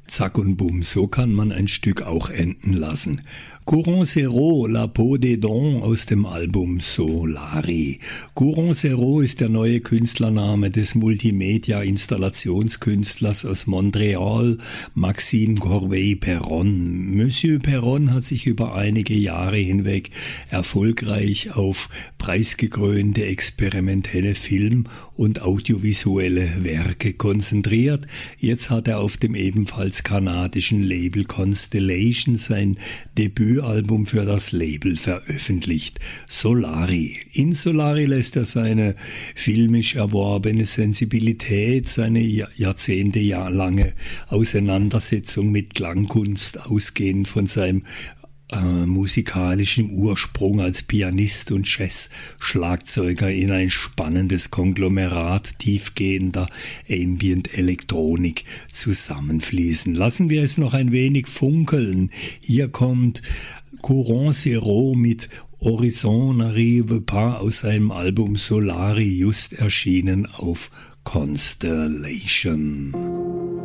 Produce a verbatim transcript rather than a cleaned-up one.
Zack und bumm, so kann man ein Stück auch enden lassen. Courant Zero, La Peau des Dons aus dem Album Solari. Courant Zero ist der neue Künstlername des Multimedia-Installationskünstlers aus Montreal, Maxime Corbeil-Perron. Monsieur Perron hat sich über einige Jahre hinweg erfolgreich auf preisgekrönte experimentelle Film- und audiovisuelle Werke konzentriert. Jetzt hat er auf dem ebenfalls kanadischen Label Constellation sein Debütalbum für das Label veröffentlicht, Solari. In Solari lässt er seine filmisch erworbene Sensibilität, seine jahrzehntelange Auseinandersetzung mit Klangkunst, ausgehend von seinem Äh, musikalischen Ursprung als Pianist und Jazz-Schlagzeuger in ein spannendes Konglomerat tiefgehender Ambient-Elektronik zusammenfließen. Lassen wir es noch ein wenig funkeln. Hier kommt Courant Zero mit Horizon n'arrive pas aus seinem Album Solari, just erschienen auf Constellation.